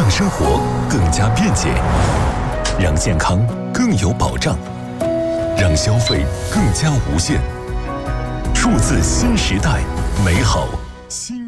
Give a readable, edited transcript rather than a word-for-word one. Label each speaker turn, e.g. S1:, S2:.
S1: 让生活更加便捷，让健康更有保障，让消费更加无限。数字新时代，美好新。